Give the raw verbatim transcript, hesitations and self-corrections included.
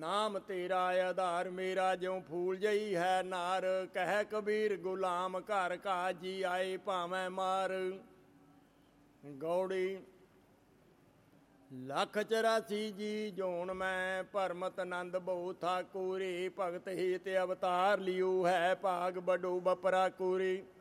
ਨਾਮ ਤੇਰਾ ਆਧਾਰ ਮੇਰਾ, ਜਿਉ ਫੂਲ ਜਈ ਹੈ ਨਾਰ। ਕਹਿ ਕਬੀਰ ਗੁਲਾਮ ਘਰ ਕਾ, ਜੀ ਆਏ ਭਾਵੇਂ ਮਾਰ। ਗੌੜੀ ਲੱਖ ਚਰਾਸੀ ਜੀ ਜੋਨ ਮੈਂ, ਭਰਮਤ ਨੰਦ ਬਹੁ ਠਾਕੁਰੀ। ਭਗਤ ਹੀਤ ਅਵਤਾਰ ਲਿਓ ਹੈ, ਭਾਗ ਬਡੋ ਬਪਰਾ ਕੂਰੀ।